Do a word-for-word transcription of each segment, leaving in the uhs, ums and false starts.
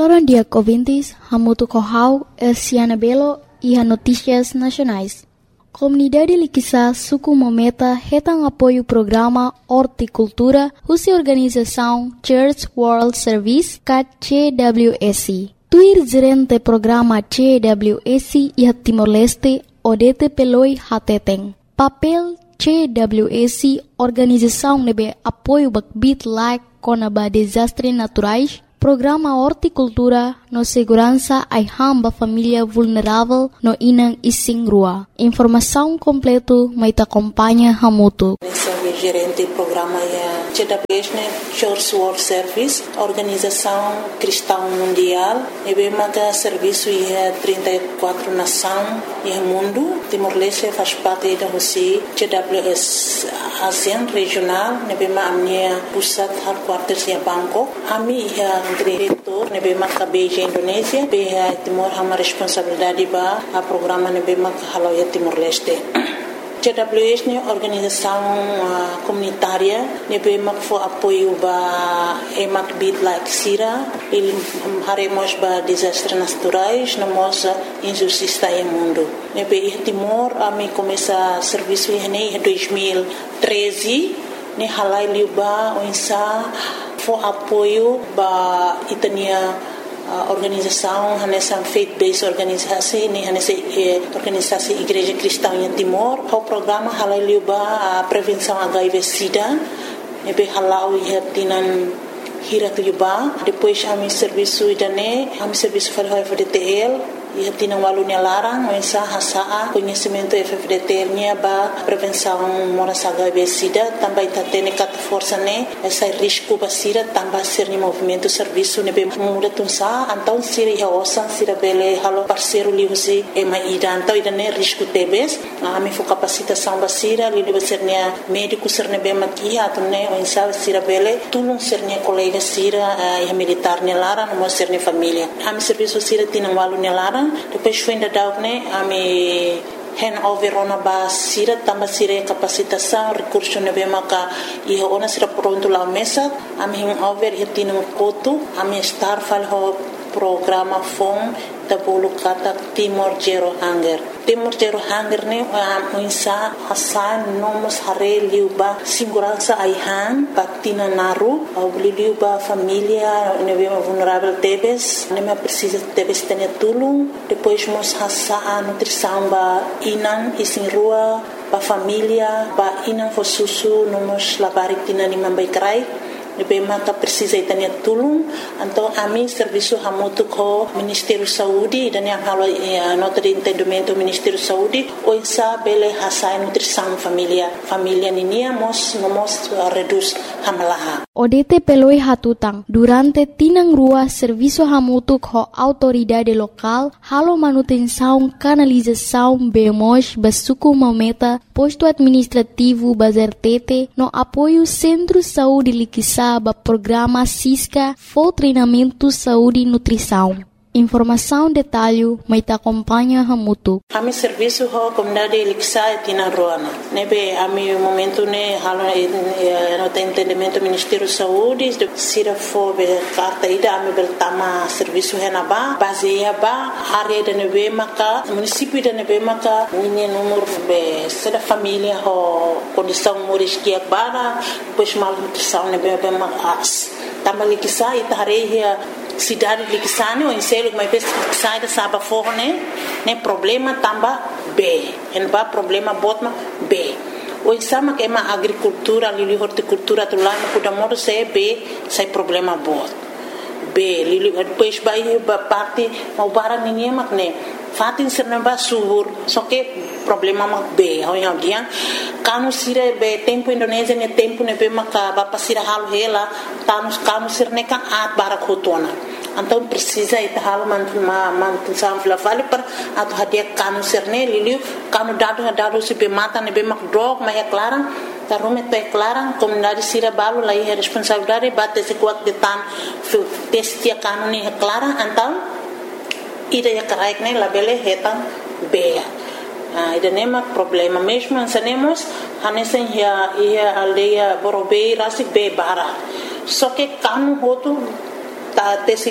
Loron dia ouvintes, Hamutu Kohau, Elsiana Belo e a Notícias Nacionais. Comunidade Liquissa Suku Mometa retam apoio o programa Horticultura, cuja organização Church World Service, C W S. Tuir gerente programa C W S e a Timor-Leste, Odete Peloi Hateteng. Papel C W S, organização nebe apoio bakbit like conaba desastres naturais, programa Horticultura no segurança ai hamba família vulnerável no inang ising rua. Informação completo mai ta acompanha Hamutu. Sou gerente do programa C W S, Church World Service, organização cristã mundial. E bem maga serviço em trinta e quatro nações e mundo. Timor-Leste faz parte da Rússia. C W S ASEAN regional. E bem maga minha pusat headquarters em Bangkok. Ami é diretor. E bem maga Beijing Indonésia. Bem Timor hama responsabilidade ba a programa e bem maga haloia Timor-Leste. C W S é organização uh, comunitária, nebe mak fo apoio ba emak bit like sira, ele haremos ba desastres naturais, na moça injustiça em mundo. Nebe Timor a me começa serviço em dois mil e treze, ne halai liuba o insa fo apoio ba itania a organização nessa faith-based organização nem nessa organização igreja cristã em Timor o programa halai a prevenção H I V/Sida nebe halau ia tinan hira tuba depois a mi serviço idane a mi serviço para F D T L ia tinan walunya larang mensa hasa conhecimento F D T L nya ba prevenção moras H I V/Sida também tá tendo cat força né essa risco basira também ser ni movimento serviço nebe muda tunsa então sira ia osan sira bele halo parceiro liusi e mai ida então ida né risco tebes a mi fo capacitação basira li deve ser né médico ser nebe makia tu né mensa sira bele tulung ser né colega sira e militar né larang mo ser né família a mi serviço sira tinan walunya larang depois foi ainda dar né a me hand over ona ba sira tamba sira capacitação recurso ne be maka e ona sira pronto lá mesa a me hand over e tino koto a me star fal ho programa fom da bolo kata Timor Zero Hunger Timor Zero Hunger ne a insa hasan nomos hare liuba segurança aihan patina naru au liuba família ne be vulnerável tebes ne me precisa tebes tenha tulung depois mos hasa a nutrição ba inan isin rua ba família ba inan fo susu nomos labarik tina ni mambai krai nebe maka precisa itania tulung então a mim serviço hamutu ko Ministério Saúde dan yang halo nota de entendimento Ministério Saúde o insa bele hasa nutrição família família ninia mos nomos reduz hamalaha Odete peloi hatutang durante tinang rua serviço hamutu ko autoridade local halo manutenção canalização bemos basuku mometa posto administrativo bazertete no apoio Centro Saúde Liquissa ba programa Cisca for treinamento saúde e nutrição. Informação detalhe mai ta acompanha Hamutu. A mi serviço ho comunidade Liquissa tina roana. Nebe a mi momento ne halo no entendimento Ministério Saúde de sira fo be carta ida a mi beltama serviço hena ba baseia ba área de nebe maka município de nebe maka minha número be sera família ho condição moris que bara depois mal nutrição nebe be makas. Tama Liquissa itareia cidade de Liquissane ou em selo mas sai da saba forne né problema tamba B en ba problema botma B o sama que é uma agricultura ali horticultura do lá no da modo se B sai problema bot B li depois vai ba parte mau barang ninguém mak né fatin serna sur só que problema mak B ho yang dia kanu sire be tempo Indonésia ne tempo ne be maka ba pasira hal hela tanus kanu sirne kan at barak hotona então precisa ita hal man ma man sam fla vale per atu hadia kanu sirne liliu kanu dadu dadu se be mata ne be mak drog ma é clara ta rume te clara comunidade sira balu lai é responsabilidade bate se kuat de tan testia kanu ne é clara então ida ya karaik ne labele hetan be Ah, ida nema problema mesmo ansanemos hanesen ya ia aldeia borobei rasik be bara só que kanu hotu ta tesi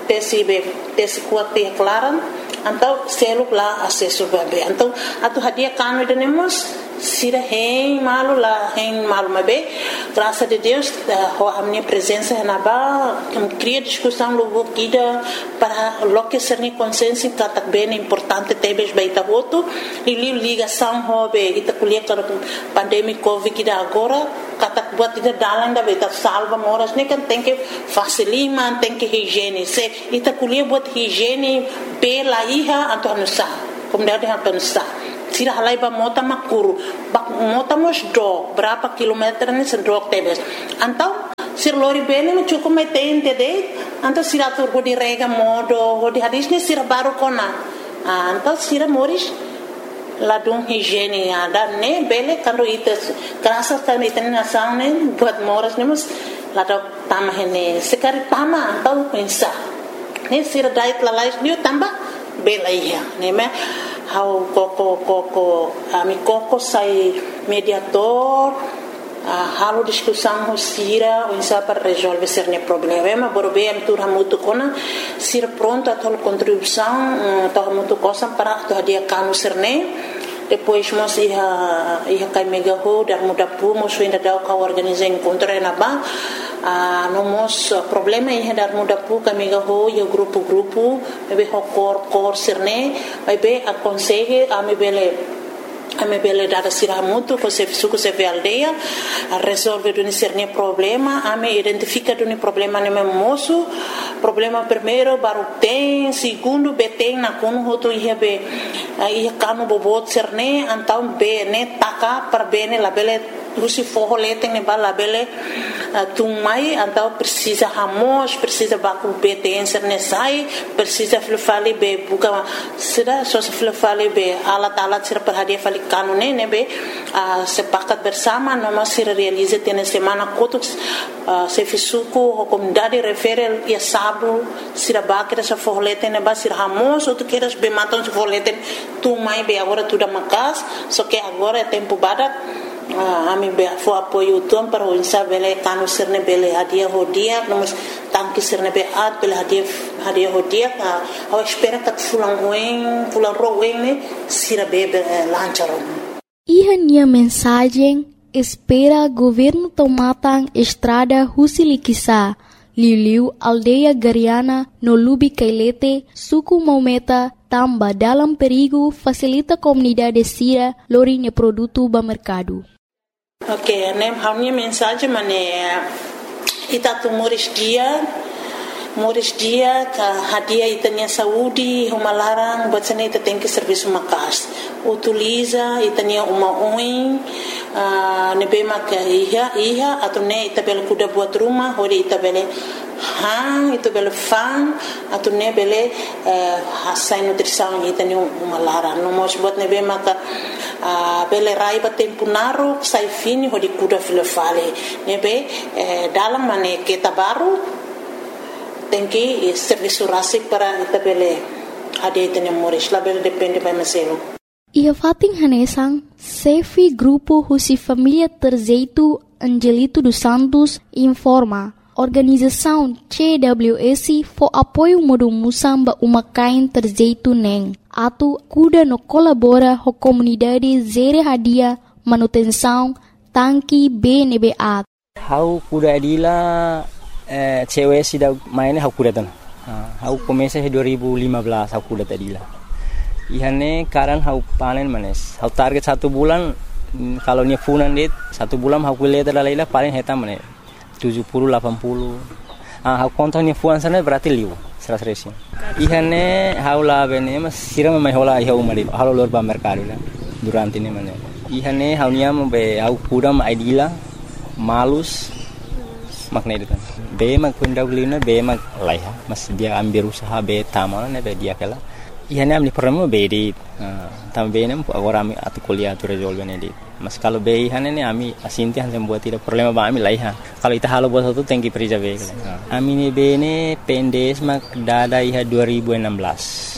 tesi be tesi kuat te klaran então selo lá acesso bebê então atu hadia kanu denemos sira hein malu lá hein malu mabe graças a Deus a minha presença na ba cria discussão logo kida para loque ser ni consciência que bem importante tebes baita voto e ligação hobe ita kuliah para pandemia covid kida agora kata buat ita dalan da baita salva moras ni kan tem que facilitar tem que higiene se ita kuliah buat higiene pela iha atau nusa kemudian atau nusa tira halai ba mota makuru bak mota mos do berapa kilometer ni sedok tebes antau sir lori bene no cukup metente de antau sira tur di rega modo di hadis ni sira baru kona antau sira moris ladung higiene ada ne bele kando ites kerasa kan iten nasane buat moras ni mus ladok tamah ini sekali tama antau pensa ni sira dait lalais ni tambah bela iya ni me how koko koko ami koko sai mediator uh, halo discussão sira unsa para resolver cerne problema borbe am tur hamutu kona sira pronto a tol contribuição to hamutu cosa para to dia kanu cerne depois mos ia ia kai mega ho dar muda pu mos ainda dau ka organizar encontro na ba a uh, nomos uh, problema ia dar muda pu ka mega ho ia grupo grupo be ho cor cor cerne vai be aconselhe a me bele a me bele dada sira muito com se suco se ve aldeia a resolver do cerne problema a me identifica do problema no meu moço problema primeiro baru tem segundo be tem na kono hoto ia be ia kanu bobot cerne então be ne taka para bene la bele usi forro lete ne bala bele tumai então precisa ramos precisa baku beten cerne sai precisa flefali be buka será só se flefali be ala tala sira para dia fali kanu ne ne be sepakat bersama noma sira realiza tene semana kotuk se fisuku comunidade refere ia sabu sira bakira sa forro lete ne ba sira ramos ou tu queres be matam se forro lete tumai be agora tudo macas só que agora é tempo badak a mim be fo apoio tom para o insa bele kanu serne bele hadia hodia nós tanque serne be at bele hadia hadia hodia a espera que fulan ruim fulan ruim ne sira bebe lancharon Iha nia mensagem espera governo tomatang estrada Husilikisa Liu aldeia Gariana no Lubi Kailete suku Maumeta tamba dalam perigo facilita comunidade sira lorinya produto ba mercado. Ok, né? A minha mensagem é ita tu moris dia, moris dia ka hadia itanya saúde, uma larang buat sana ita tem que serviço makas. Utiliza itanya uma oin, nebe mak iha iha atau ne ita bel kuda buat rumah, hodi ita bele hang ita bele fan atau ne bele hasai nutrição itanya uma larang. No mos buat nebe mak a bele raiba tempo naru sai fini hodi kuda file fale nebe dalam mane kita baru tem que serviço rasik para ita bele ade itene moris la bele depende para meselo ia fating hanesang Sefi grupo Husi Família Terzeitu Angelito dos Santos informa organização C W S for apoio modo musamba uma kain Terzeitu neng atu kuda no colabora ho comunidade zere hadia manutenção tanki B N B A hau kuda adila eh, cewek sida mainnya hau kuda tan hau komesa dua ribu lima belas hau kuda adila ihane karan hau panen manes hau target satu bulan kalau nya funan dit satu bulan hau kuliah tadalaila paling heta manes tujuh puluh delapan puluh ah hau kontak nya fuan sana berarti liu seratus resi ihane haula bene mas sira mai hola iha umari halo lor ba mercado la durante ni mane ihane haunia mo be au kuda ma idila malus makna itu be mak punda ulina be mak laiha mas dia ambil usaha be tamana ne be dia kala ihane amni promo be di tam be nem agora ami atu kuliah tu resolve ne di mas kalau be ihane ne ami asinti han buat tidak problema ba ami laiha kalau ita halo buat satu tengki perija be ami ne be ne pendes mak dada iha dua ribu enam belas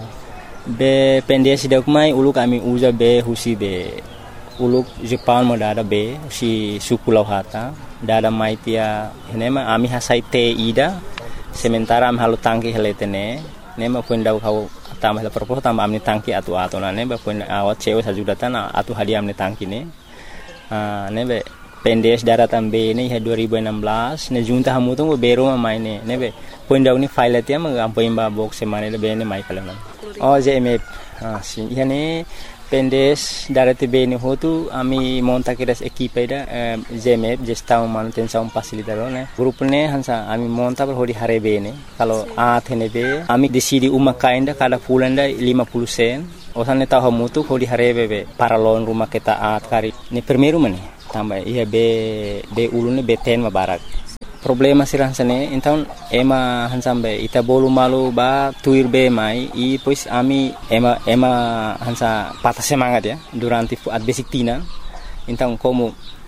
be pendes dak mai uluk ami uza be husi be uluk Jepang mo dada be si suku lauhata dada mai tia henema ami hasai te ida sementara am halu tangki heletene ne ma pun dau kau tambah la propos tambah amni tangki atu atu na ne ba pun awat cewe sajudatan atu hadiah amni tangki ne ah ne be pendes daratan be ne dua ribu enam belas ne junta hamu tu bero ma mai ne ne be pun dau ni file tia ma am pun ba box semane le be ne mai kalan oh J M F ah si yani pendes darati be ne hotu ami monta kiras equipe da J M F gestão manutenção facilitador ne grup ne hansa ami monta per hodi hare be ne kalau a thene be ami decidi uma kainda kada fulanda lima puluh sen osane tahu mutu hodi hare be be paralon rumah kita at kari ne primeiro mane tambah iya be be ulune be ten ma barak problema sirang sane então ema hansambe ita bolu malu ba tuir be mai e pois ami ema ema hansa patah semangat ya durante a basic tina então como